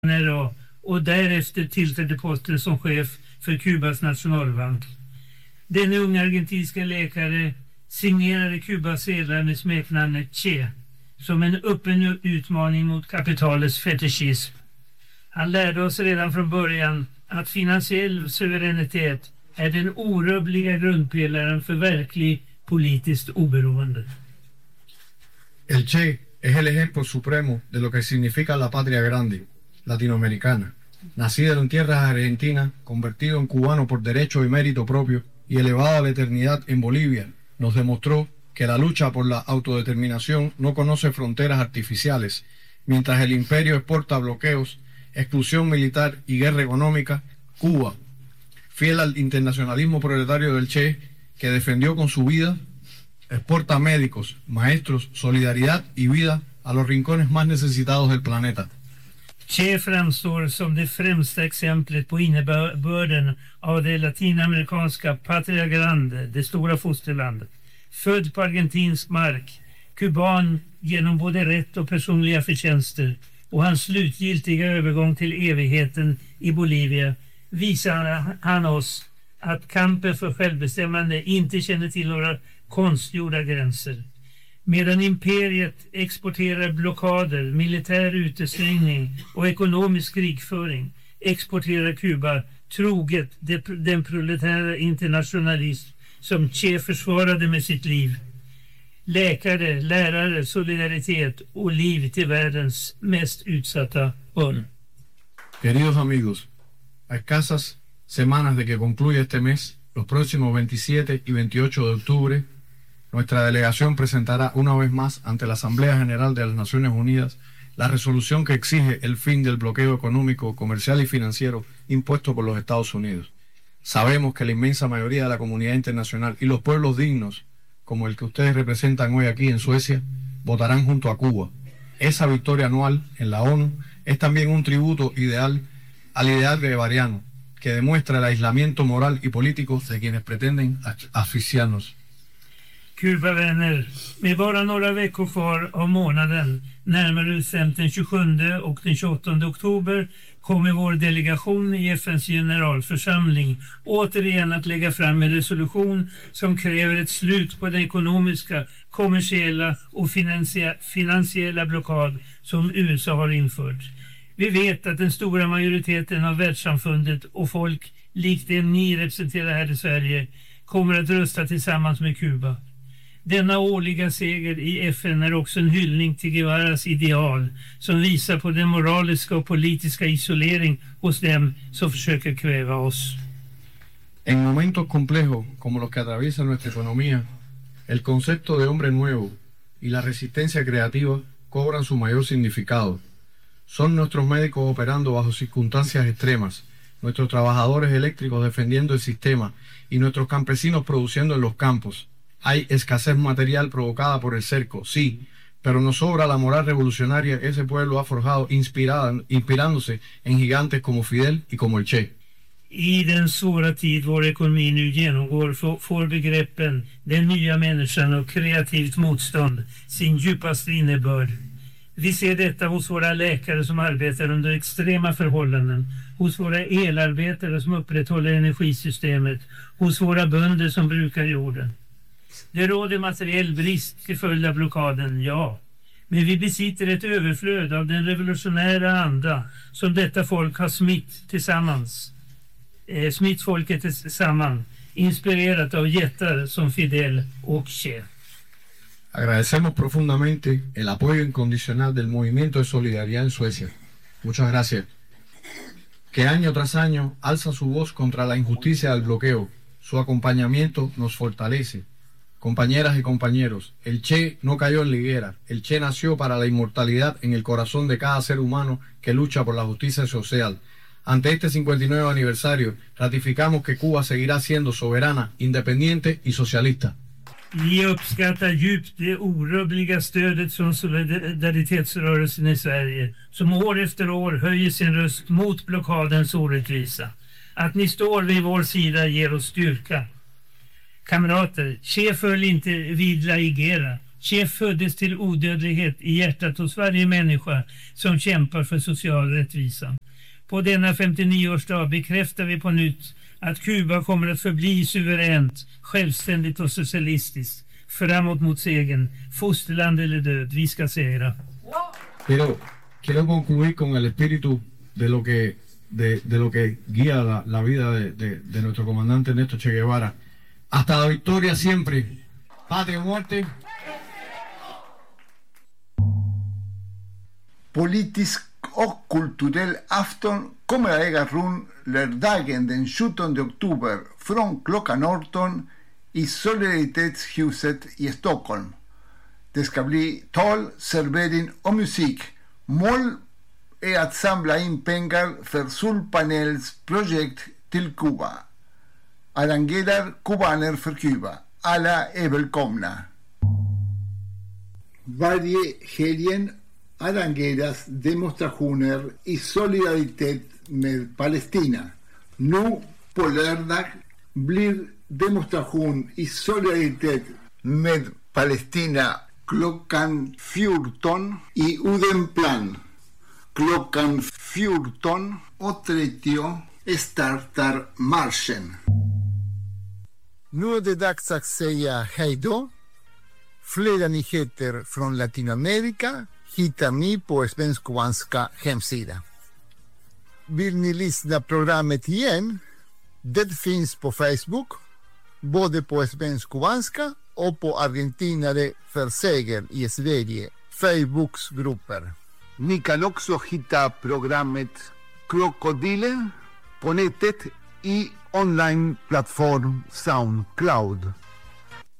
och därefter tillträdde posten som chef för Kubas nationalbank. Den unga argentinska läkare signerade Kubas sedlar med smeknamnet Che som en öppen utmaning mot kapitalets fetischism. Han lärde oss redan från början att finansiell suveränitet är den orubbliga grundpelaren för verklig politiskt oberoende. El Che es el ejemplo supremo de lo que significa la patria grande, latinoamericana. Nacido en tierras argentinas, convertido en cubano por derecho y mérito propio y elevado a la eternidad en Bolivia, nos demostró que la lucha por la autodeterminación no conoce fronteras artificiales, mientras el imperio exporta bloqueos, exclusión militar y guerra económica. Cuba, fiel al internacionalismo proletario del Che, que defendió con su vida, exporta médicos, maestros, solidaridad y vida a los rincones más necesitados del planeta. Che framstår som det främsta exemplet på innebörden av det latinamerikanska Patria Grande, det stora fosterlandet. Född på argentinsk mark, kuban genom både rätt och personliga förtjänster och hans slutgiltiga övergång till evigheten i Bolivia visar han oss att kampen för självbestämmande inte känner till några konstgjorda gränser. Medan imperiet exporterar blockader, militär utestängning och ekonomisk krigföring exporterar Kuba troget den proletära internationalism som Che försvarade med sitt liv. Läkare, lärare, solidaritet och liv till världens mest utsatta barn. Queridos amigos, a escasas semanas de que concluya este mes, los próximos 27 y 28 de octubre, nuestra delegación presentará una vez más ante la Asamblea General de las Naciones Unidas la resolución que exige el fin del bloqueo económico, comercial y financiero impuesto por los Estados Unidos. Sabemos que la inmensa mayoría de la comunidad internacional y los pueblos dignos, como el que ustedes representan hoy aquí en Suecia, votarán junto a Cuba. Esa victoria anual en la ONU es también un tributo ideal al ideal guevariano, que demuestra el aislamiento moral y político de quienes pretenden asfixiarnos. Kuba-vänner, med bara några veckor kvar av månaden, närmare bestämt den 27 och den 28 oktober, kommer vår delegation i FNs generalförsamling återigen att lägga fram en resolution som kräver ett slut på den ekonomiska, kommersiella och finansiella blockad som USA har infört. Vi vet att den stora majoriteten av världssamfundet och folk, likt det ni representerar här i Sverige, kommer att rösta tillsammans med Kuba. Denna årliga seger i FN är också en hyllning till Guevaras ideal som visar på den moraliska och politiska isolering hos dem som försöker kväva oss. En momentos complejos como los que atraviesa nuestra economía, el concepto de hombre nuevo y la resistencia creativa cobran su mayor significado. Son nuestros médicos operando bajo circunstancias extremas, nuestros trabajadores eléctricos defendiendo el sistema y nuestros campesinos produciendo en los campos. Hay escasez material provocada por el cerco, sí, pero nos sobra la moral revolucionaria que ese pueblo ha forjado inspirándose en gigantes como Fidel y como el Che. I den svåra tid vår ekonomi nu genomgår får begreppen den nya människan och kreativt motstånd sin djupaste innebörd. Vi ser detta hos våra läkare som arbetar under extrema förhållanden, hos våra elarbetare som upprätthåller energisystemet, hos våra bönder som brukar jorden. Det råder materiell brist till följd av blockaden, ja. Men vi besitter ett överflöd av den revolutionära anda som detta folk har smitt folket tillsammans, inspirerat av jättar som Fidel och Che. Agradecemos profundamente el apoyo incondicional del Movimiento de Solidaridad en Suecia. Muchas gracias. Que año tras año alza su voz contra la injusticia del bloqueo. Su acompañamiento nos fortalece. Compañeras y compañeros, el Che no cayó en la higuera. El Che nació para la inmortalidad en el corazón de cada ser humano que lucha por la justicia social. Ante este 59 aniversario, ratificamos que Cuba seguirá siendo soberana, independiente y socialista. Vi uppskattar djupt det orubbliga stödet från solidaritetsrörelsen i Sverige, som år efter år höjer sin röst mot blockadens orättvisa. Att ni står vid vår sida ger oss styrka. Kamrater, Che föll inte vid La Higuera. Chef föddes till odödlighet i hjärtat hos varje människa som kämpar för social rättvisa. På denna 59-årsdag bekräftar vi på nytt att Kuba kommer att förbli suveränt, självständigt och socialistiskt. Framåt mot segern. Fosterland eller död, vi ska segra. Quiero concluir con el espíritu de lo que guía la vida de nuestro comandante Néstor Che Guevara. Hasta la victoria siempre. Patria o muerte. Politisk och kulturell afton kommer att äga rum lördagen den 17 oktober från klockan 18 i Solidaritetshuset i Stockholm. Det ska bli tal, servering och musik. Mål är att samla in pengar för Solpanels projekt till Kuba. Arrangerar kubaner för Kuba. Alla är välkomna. Varje helgen arrangeras demonstrationer i solidaritet med Palestina. Nu på lördag blir demonstration i solidaritet med Palestina klockan 14 i Odenplan. Klockan 14:30 startar marschen. Nu är det dags att säga hej då. Flera nyheter från Latinamerika hittar ni på Svensk-Kubanska hemsida. Vill ni lyssna programmet igen? Det finns på Facebook, både på Svensk-Kubanska och på Argentinare för seger i Sverige, Facebooksgrupper. Ni kan också hitta programmet Krokodiler på nätet i online-plattform SoundCloud.